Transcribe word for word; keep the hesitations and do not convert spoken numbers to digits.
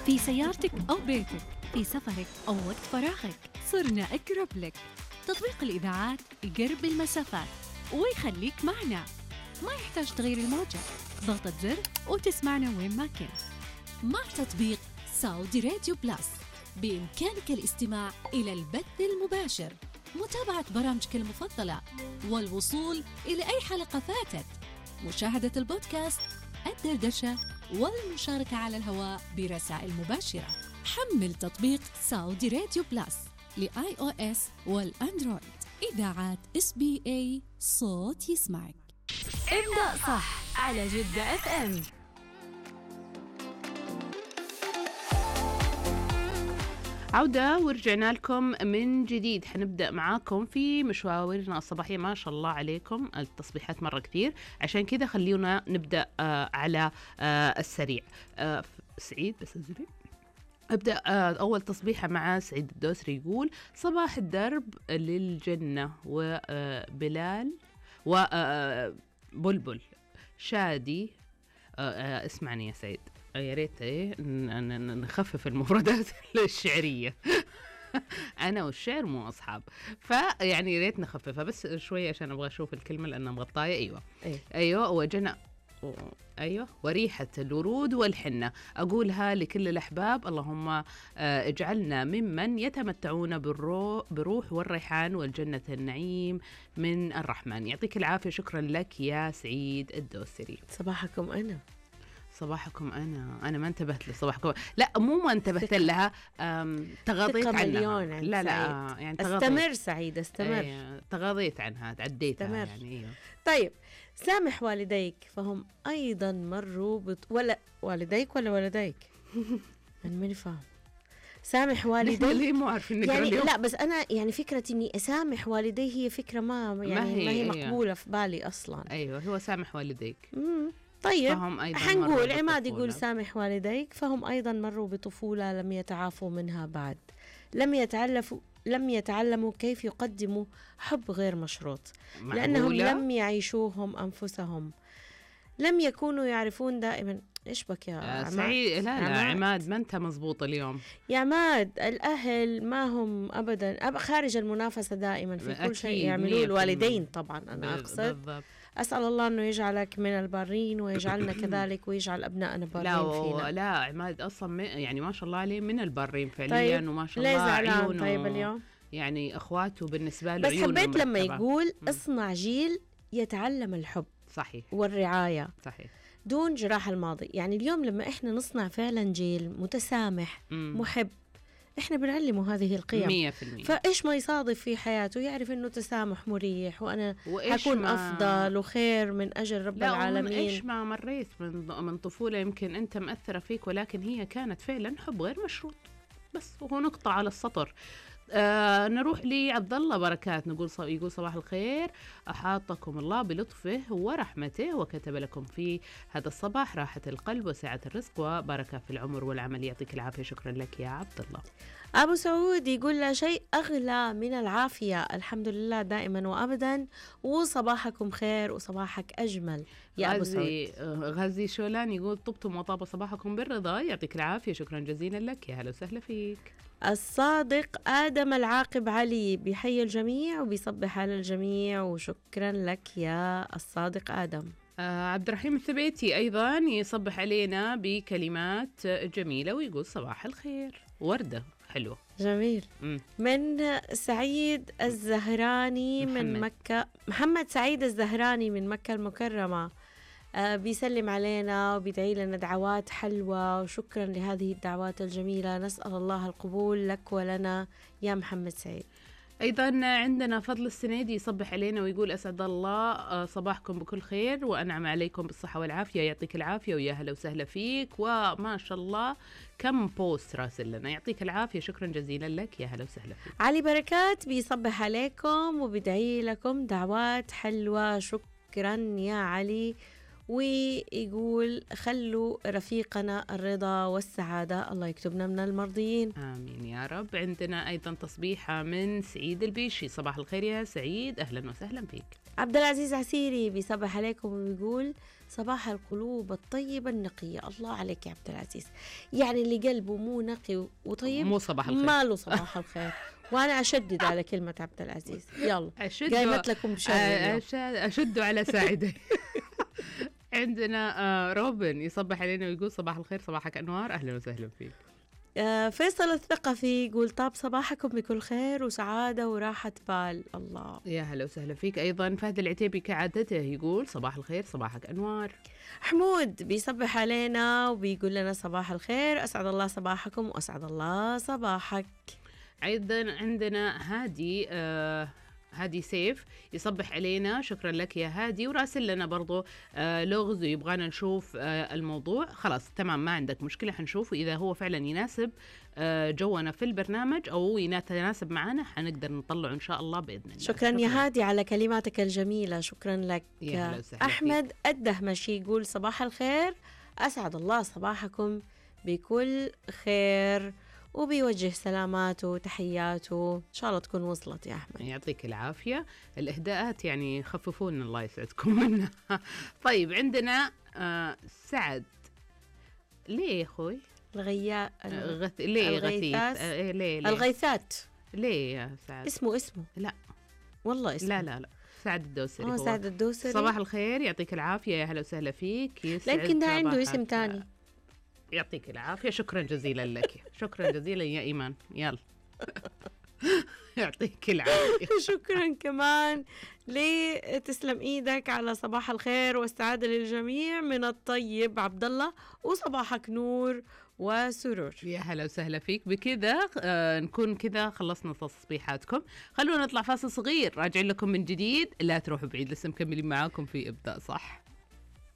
في سيارتك أو بيتك، في سفرك أو وقت فراغك، صرنا أقرب لك. تطبيق الإذاعات يقرب المسافات ويخليك معنا، ما يحتاج تغيير الموجة، ضغطة زر وتسمعنا وين ما كنت. مع تطبيق سعودي راديو بلس بإمكانك الاستماع إلى البث المباشر، متابعة برامجك المفضلة، والوصول إلى أي حلقة فاتت، مشاهدة البودكاست، الدردشة، والمشاركة على الهواء برسائل مباشرة. حمل تطبيق سعودي راديو بلس لآي أو إس والأندرويد. إذاعات إس بي إيه، صوت يسمعك. ابدأ صح على جدة اف ام. عودة ورجعنا لكم من جديد. حنبدأ معاكم في مشاورنا الصباحية. ما شاء الله عليكم التصبيحات مرة كثير، عشان كذا خلينا نبدأ آه على آه السريع. آه سعيد بس أزلي. أبدأ آه أول تصبيحة مع سعيد الدوسري، يقول صباح الدرب للجنة وبلال وبلبل شادي. آه آه اسمعني يا سعيد، يا ريت ايه نخفف المفردات الشعرية. انا والشعر مو اصحاب، فيعني يا ريت نخففها بس شويه عشان ابغى اشوف الكلمه لانها مغطايه. ايوه أيه. ايوه وجنا ايوه وريحه الورود والحنه، اقولها لكل الاحباب. اللهم اجعلنا ممن يتمتعون بالروح والريحان والجنه النعيم من الرحمن. يعطيك العافيه. شكرا لك يا سعيد الدوسري. صباحكم انا صباحكم أنا أنا ما انتبهت لصباحكم، لا مو ما انتبهت لها، تغاضيت عنها. لا لا يعني تغاضيت. استمر سعيد استمر. ايه تغاضيت عنها، تعديتها استمر. يعني. ايوه طيب، سامح والديك فهم أيضا مروا بط... ولا والديك ولا والديك؟ أنا ماني فاهم. سامح والديك ليه مو عارفين نقرأ يعني اليوم؟ لا بس أنا يعني فكرة إني أسامح والدي هي فكرة ما يعني ما هي, ما هي مقبولة في بالي أصلا. أيوه هو سامح والديك. مم. طيب حنقول عماد يقول سامح والديك فهم أيضا مروا بطفولة لم يتعافوا منها بعد، لم يتعلفوا لم يتعلموا كيف يقدموا حب غير مشروط، لأنهم لم يعيشوهم أنفسهم، لم يكونوا يعرفون دائما. إيش بك يا عماد؟ سعيد لا لا عماد ما أنت مزبوط اليوم يا عماد. الأهل ما هم أبدا أب خارج المنافسة دائما في كل شيء يعملوه الوالدين. طبعا أنا أقصد بالضبط. أسأل الله أنه يجعلك من البارين ويجعلنا كذلك ويجعل أبنائنا بارين لا فينا. لا عماد أصلا يعني ما شاء الله عليه من البارين فعليا. طيب. وما شاء الله عيونه. طيب اليوم يعني أخواته بالنسبة له بس حبيت لما يقول اصنع جيل يتعلم الحب صحيح والرعاية صحيح دون جراح الماضي. يعني اليوم لما إحنا نصنع فعلا جيل متسامح مم. محب، إحنا بنعلمه هذه القيم مية في المية. فإيش ما يصادف في حياته يعرف إنه تسامح مريح، وأنا هكون أفضل وخير من أجل رب لا العالمين. إيش ما مريت من من طفولة يمكن أنت مأثرة فيك، ولكن هي كانت فعلا حب غير مشروط بس، وهو نقطة على السطر. آه نروح لعبد الله بركات، نقول ص... يقول صباح الخير، أحاطكم الله بلطفه ورحمته وكتب لكم في هذا الصباح راحة القلب وسعة الرزق وبركة في العمر والعمل. يعطيك العافية. شكرا لك يا عبد الله. أبو سعود يقول لا شيء أغلى من العافية، الحمد لله دائما وأبدا، وصباحكم خير وصباحك أجمل يا أبو سعود. غازي شولان يقول طبتم وطاب صباحكم بالرضا. يعطيك العافية. شكرا جزيلا لك. يا هلا وسهلا فيك. الصادق آدم العاقب علي بيحيي الجميع وبيصبح على الجميع، وشكرا لك يا الصادق آدم. آه عبد الرحيم الثبيتي أيضا يصبح علينا بكلمات جميلة ويقول صباح الخير. وردة حلوة جميل. م. من سعيد الزهراني محمد. من مكة، محمد سعيد الزهراني من مكة المكرمة، آه بيسلم علينا وبيدعي لنا دعوات حلوة، وشكرا لهذه الدعوات الجميلة. نسأل الله القبول لك ولنا يا محمد سعيد. أيضا عندنا فضل السنيدي يصبح علينا ويقول أسعد الله صباحكم بكل خير وأنعم عليكم بالصحة والعافية. يعطيك العافية ويا هلا وسهلا فيك، وما شاء الله كم بوست راسل لنا. يعطيك العافية. شكرا جزيلا لك. يا هلا وسهلا فيك. علي بركات بيصبح عليكم وبدعي لكم دعوات حلوة. شكرا يا علي، ويقول خلوا رفيقنا الرضا والسعادة، الله يكتبنا من المرضيين. آمين يا رب. عندنا أيضا تصبيحة من سعيد البيشي. صباح الخير يا سعيد، أهلا وسهلا فيك. عبد العزيز عسيري بيصبح عليكم وبيقول صباح القلوب الطيبة النقية. الله عليك يا عبد العزيز، يعني اللي قلبه مو نقي وطيب مو صباح الخير، ما له صباح الخير. وانا اشدد على كلمة عبد العزيز. يلا قايمت لكم بشر. اشد على ساعدي. عندنا روبن يصبح علينا ويقول صباح الخير، صباحك انوار، اهلا وسهلا فيك. فيصل الثقفي يقول طاب صباحكم بكل خير وسعادة وراحة بال. الله، يا هلا وسهلا فيك. أيضا فهد العتيبي كعادته يقول صباح الخير، صباحك أنوار. حمود بيصبح علينا وبيقول لنا صباح الخير، أسعد الله صباحكم وأسعد الله صباحك. أيضا عندنا هادي آه هادي سيف يصبح علينا، شكرا لك يا هادي، وراسل لنا برضو آه لغز ويبغانا نشوف آه الموضوع. خلاص تمام، ما عندك مشكلة، حنشوف إذا هو فعلا يناسب آه جونا في البرنامج أو يتناسب معنا، حنقدر نطلعه إن شاء الله بإذن الله. شكرا, شكرا يا هادي على كلماتك الجميلة، شكرا لك. يا أحمد الدهمشي يقول صباح الخير، أسعد الله صباحكم بكل خير، وبيوجه سلاماته وتحياته، إن شاء الله تكون وصلت يا أحمد. يعطيك العافية. الإهداءات يعني خففونا الله يسعدكم منها. طيب عندنا آه سعد. ليه يا أخوي؟ الغياء غث... ليه الغيثات آه ليه, ليه الغيثات ليه يا سعد؟ اسمه اسمه لا والله اسمه لا لا لا سعد الدوسري. اه سعد الدوسري. صباح الخير، يعطيك العافية، يا هلا وسهلا فيك. لكن ده عنده اسم تاني. يعطيك العافية، شكرا جزيلا لك، شكرا جزيلا يا إيمان. يلا يعطيك العافية. شكرا كمان لي، تسلم ايدك على صباح الخير والسعادة للجميع من الطيب عبد الله، وصباحك نور وسرور. يا هلا وسهلا فيك. بكذا آه نكون كذا خلصنا تصبيحاتكم. خلونا نطلع فاصل صغير، راجعين لكم من جديد، لا تروحوا بعيد، لسه مكملين معاكم في إبداء صح.